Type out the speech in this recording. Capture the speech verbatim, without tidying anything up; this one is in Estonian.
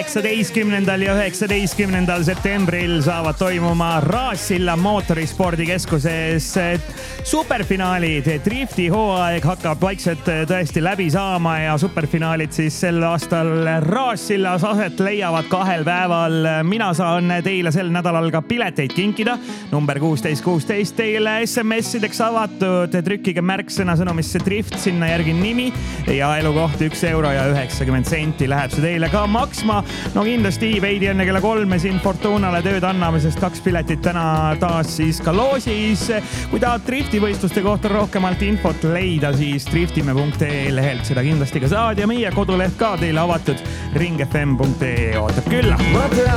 kaheksateistkümnendal ja üheksateistkümnendal septembril saavad toimuma Raassilla mootorispordikeskuses superfinaalid. Drifti hooaeg hakkab vaikselt tõesti läbi saama ja superfinaalid siis sel aastal Raassillas aset leiavad kahel päeval. Mina saan teile sel nädalal ka pileteid kinkida. Number kuusteist kuusteist teile S M S-ideks avatud. Trükkige märksõna sõnumisse Drift, sinna järgi nimi ja elukoht üks euro ja üheksakümmend senti läheb see teile ka maksma. No kindlasti veidi enne kella kolme siin Fortunale tööd anname, sest kaks piletit täna taas siis ka loosis. Kui tahad driftivõistluste kohta rohkemalt infot leida, siis driftime punkt ee lehelt seda kindlasti ka saad ja meie koduleht ka teile avatud ring f m punkt ee ootab külla.